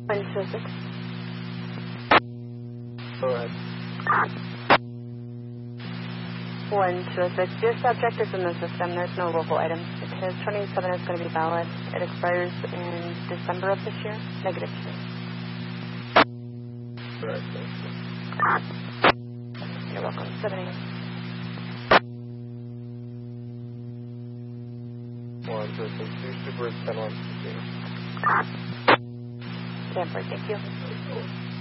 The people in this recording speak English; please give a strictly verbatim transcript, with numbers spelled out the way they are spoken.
one two six. Go ahead. one two six. Your subject is in the system. There's no local items. His twenty-seven is going to be valid. It expires in December of this year. Negative two. Correct. Thank you. You're welcome. seven eight. one two six two, Super ten one. Stanford, thank you.